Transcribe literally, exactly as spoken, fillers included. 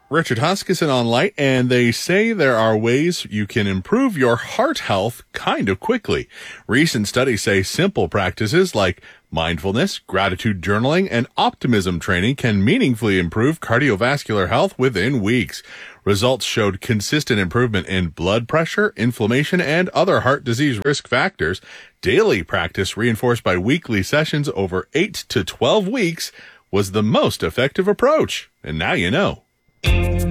Richard Huskisson on Light, and they say there are ways you can improve your heart health kind of quickly. Recent studies say simple practices like mindfulness, gratitude journaling, and optimism training can meaningfully improve cardiovascular health within weeks. Results showed consistent improvement in blood pressure, inflammation, and other heart disease risk factors. Daily practice reinforced by weekly sessions over eight to twelve weeks was the most effective approach. And now you know.